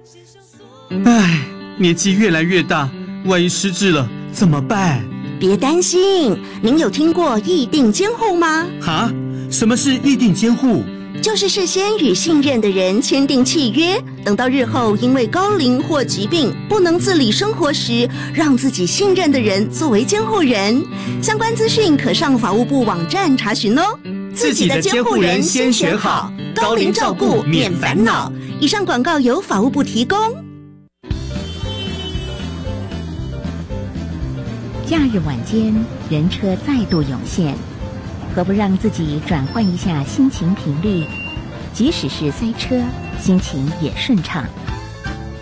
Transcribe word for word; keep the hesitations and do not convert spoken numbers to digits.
唉，年纪越来越大，万一失智了怎么办？ 别担心，您有听过议定监护吗？ 哈？什么是议定监护？ 就是事先与信任的人签订契约，等到日后因为高龄或疾病不能自理生活时，让自己信任的人作为监护人。相关资讯可上法务部网站查询哦。 自己的监护人先选好，高龄照顾免烦恼。 以上广告由法务部提供。 假日晚间，人车再度涌现，何不让自己转换一下心情频率？即使是塞车，心情也顺畅。